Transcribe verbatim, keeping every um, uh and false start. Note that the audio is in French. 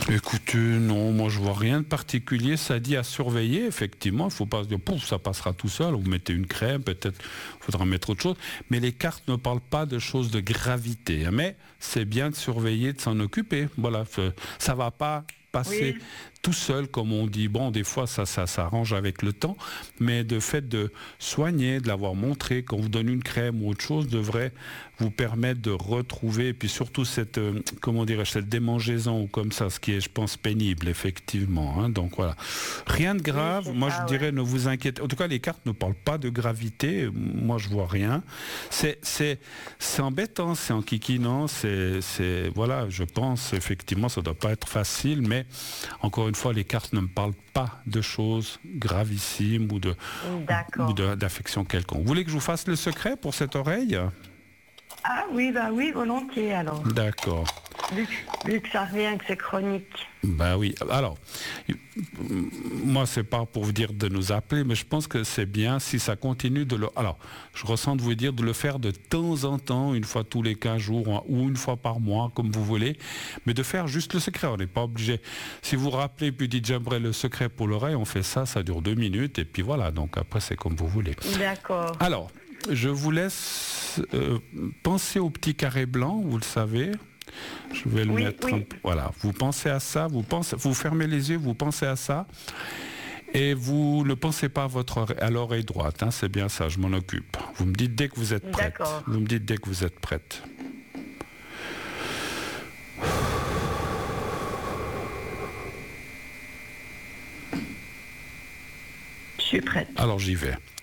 Écoutez, non, moi je vois rien de particulier. Ça dit à surveiller, effectivement. Il ne faut pas se dire, pouf, ça passera tout seul. Vous mettez une crème, peut-être il faudra mettre autre chose. Mais les cartes ne parlent pas de choses de gravité. Mais c'est bien de surveiller, de s'en occuper. Voilà, ça ne va pas passer oui. tout seul, comme on dit. Bon, des fois, ça, ça s'arrange avec le temps. Mais de fait de soigner, de l'avoir montré, quand vous donne une crème ou autre chose, devrait vous permettre de retrouver, et puis surtout cette, euh, comment dirais-je, cette démangeaison ou comme ça, ce qui est, je pense, pénible, effectivement. Hein. Donc voilà. Rien de grave. Oui, Moi, ça, je dirais, ouais. ne vous inquiétez. En tout cas, les cartes ne parlent pas de gravité. Moi, je vois rien. C'est, c'est, c'est embêtant, c'est enquiquinant. C'est, c'est, voilà, je pense, effectivement, ça ne doit pas être facile, mais encore une fois, les cartes ne me parlent pas de choses gravissimes ou de, ou de, d'affection quelconque. Vous voulez que je vous fasse le secret pour cette oreille ? Ah oui, bah oui, volontiers alors. D'accord. Vu que, vu que ça revient que c'est chronique. Ben oui. Alors, moi, c'est pas pour vous dire de nous appeler, mais je pense que c'est bien si ça continue de le... Alors, je ressens de vous dire de le faire de temps en temps, une fois tous les quinze jours ou une fois par mois, comme vous voulez, mais de faire juste le secret. On n'est pas obligé. Si vous rappelez, puis dites j'aimerais le secret pour l'oreille, on fait ça, ça dure deux minutes, et puis voilà. Donc après, c'est comme vous voulez. D'accord. Alors, je vous laisse euh, penser au petit carré blanc, vous le savez. Je vais le oui, mettre. Oui. Un... Voilà, vous pensez à ça, vous pensez, vous fermez les yeux, vous pensez à ça, et vous ne pensez pas à votre oreille, à l'oreille droite. Hein, c'est bien ça, je m'en occupe. Vous me dites dès que vous êtes prête. D'accord. Vous me dites dès que vous êtes prête. Je suis prête. Alors j'y vais.